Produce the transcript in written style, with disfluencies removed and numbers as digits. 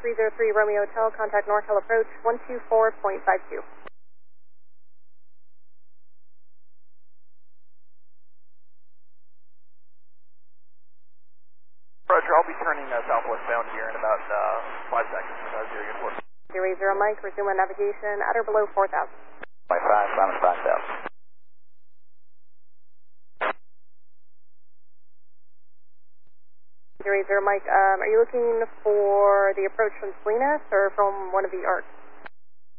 303 Romeo Hotel, contact NorCal approach 124.52. Roger, I'll be turning southwestbound here in about 5 seconds. 080 Mike, resume on navigation at or below 4,000. By 5, Simon 5,000. 080 Mike, are you looking for the approach from Salinas or from one of the arcs?